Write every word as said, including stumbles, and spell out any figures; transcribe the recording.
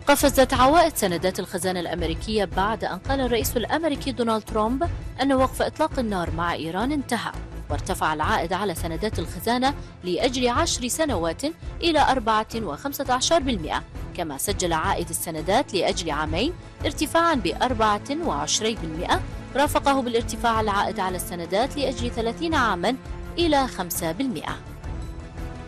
قفزت عوائد سندات الخزانة الأمريكية بعد أن قال الرئيس الأمريكي دونالد ترامب أن وقف إطلاق النار مع إيران انتهى، وارتفع العائد على سندات الخزانة لأجل عشر سنوات إلى أربعة وخمسة عشر بالمئة، كما سجل عائد السندات لأجل عامين ارتفاعا ب أربعة وعشرين بالمئة، رافقه بالارتفاع العائد على السندات لأجل ثلاثين عاما إلى خمسة بالمئة.